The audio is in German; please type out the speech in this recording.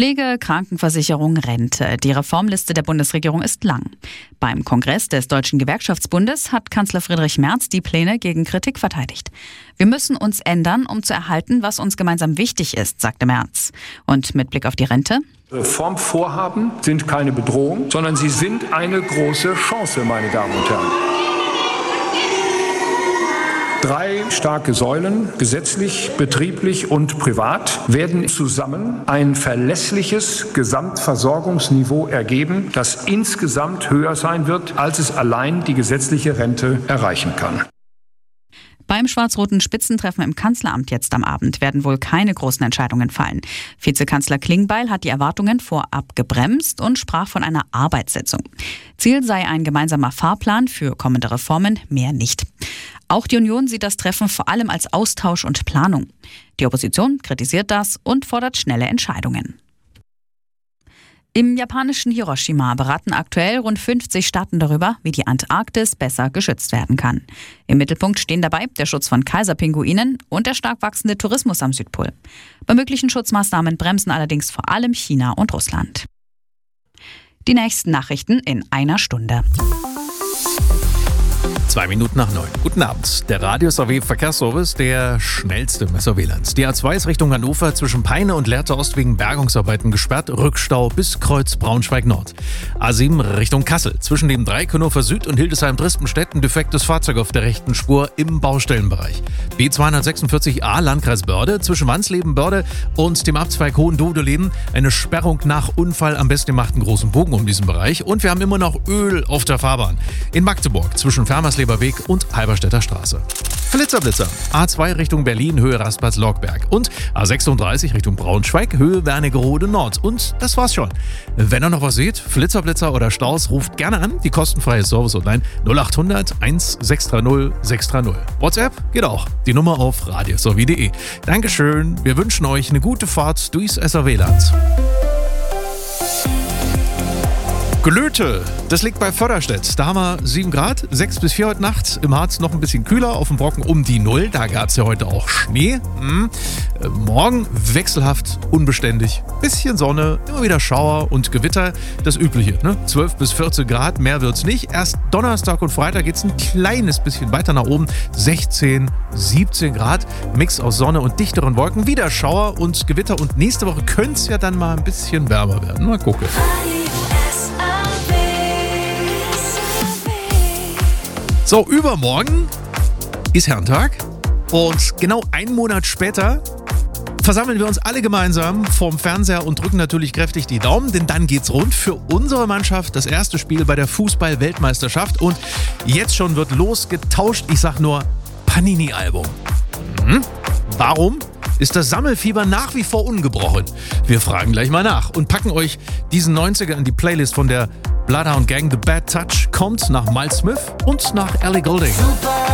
Pflege, Krankenversicherung, Rente. Die Reformliste der Bundesregierung ist lang. Beim Kongress des Deutschen Gewerkschaftsbundes hat Kanzler Friedrich Merz die Pläne gegen Kritik verteidigt. Wir müssen uns ändern, um zu erhalten, was uns gemeinsam wichtig ist, sagte Merz. Und mit Blick auf die Rente? Reformvorhaben sind keine Bedrohung, sondern sie sind eine große Chance, meine Damen und Herren. 3 starke Säulen, gesetzlich, betrieblich und privat, werden zusammen ein verlässliches Gesamtversorgungsniveau ergeben, das insgesamt höher sein wird, als es allein die gesetzliche Rente erreichen kann. Beim schwarz-roten Spitzentreffen im Kanzleramt jetzt am Abend werden wohl keine großen Entscheidungen fallen. Vizekanzler Klingbeil hat die Erwartungen vorab gebremst und sprach von einer Arbeitssitzung. Ziel sei ein gemeinsamer Fahrplan für kommende Reformen, mehr nicht. Auch die Union sieht das Treffen vor allem als Austausch und Planung. Die Opposition kritisiert das und fordert schnelle Entscheidungen. Im japanischen Hiroshima beraten aktuell rund 50 Staaten darüber, wie die Antarktis besser geschützt werden kann. Im Mittelpunkt stehen dabei der Schutz von Kaiserpinguinen und der stark wachsende Tourismus am Südpol. Bei möglichen Schutzmaßnahmen bremsen allerdings vor allem China und Russland. Die nächsten Nachrichten in einer Stunde. 2 Minuten nach 9. Guten Abend. Der Radius AW Verkehrsservice, der schnellste im SRW-Land. Die A2 ist Richtung Hannover zwischen Peine und Lehrte Ost wegen Bergungsarbeiten gesperrt. Rückstau bis Kreuz Braunschweig Nord. A7 Richtung Kassel. Zwischen dem Dreieck Hannover Süd und Hildesheim-Drispenstedt ein defektes Fahrzeug auf der rechten Spur im Baustellenbereich. B246a Landkreis Börde zwischen Wansleben-Börde und dem Abzweig Hohendodeleben. Eine Sperrung nach Unfall. Am besten ihr macht einen großen Bogen um diesen Bereich. Und wir haben immer noch Öl auf der Fahrbahn. In Magdeburg zwischen Fermersleber Weg und Halberstädter Straße. Blitzerblitzer. A2 Richtung Berlin, Höhe Rastplatz-Logberg. Und A36 Richtung Braunschweig, Höhe Wernigerode Nord. Und das war's schon. Wenn ihr noch was seht, Blitzerblitzer oder Staus, ruft gerne an. Die kostenfreie Service-Hotline 0800 1630 630. WhatsApp geht auch. Die Nummer auf radiosrw.de. Dankeschön. Wir wünschen euch eine gute Fahrt durchs SRW-Land. Glöte, das liegt bei Förderstedt. Da haben wir 7 Grad, 6 bis 4 heute Nacht. Im Harz noch ein bisschen kühler, auf dem Brocken um die 0. Da gab es ja heute auch Schnee. Morgen wechselhaft, unbeständig. Bisschen Sonne, immer wieder Schauer und Gewitter. Das Übliche, ne? 12 bis 14 Grad, mehr wird's nicht. Erst Donnerstag und Freitag geht's ein kleines bisschen weiter nach oben. 16, 17 Grad. Mix aus Sonne und dichteren Wolken. Wieder Schauer und Gewitter. Und nächste Woche könnte es ja dann mal ein bisschen wärmer werden. Mal gucken. So, übermorgen ist Herrentag und genau 1 Monat später versammeln wir uns alle gemeinsam vorm Fernseher und drücken natürlich kräftig die Daumen, denn dann geht's rund für unsere Mannschaft. Das erste Spiel bei der Fußball-Weltmeisterschaft und jetzt schon wird losgetauscht. Ich sag nur Panini-Album. Warum ist das Sammelfieber nach wie vor ungebrochen? Wir fragen gleich mal nach und packen euch diesen 90er in die Playlist von der Bloodhound Gang. The Bad Touch kommt nach Miles Smith und nach Ellie Goulding.